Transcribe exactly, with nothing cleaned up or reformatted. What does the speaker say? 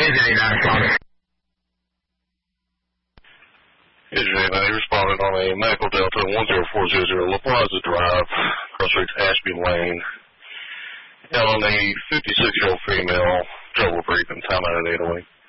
Jay, now responded. Hey, Jay, now you responded on a Medical Delta one zero four zero zero La Plaza Drive, cross streets Ashby Lane. And on a fifty-six-year-old female, trouble breathing, time out at eight oh eight.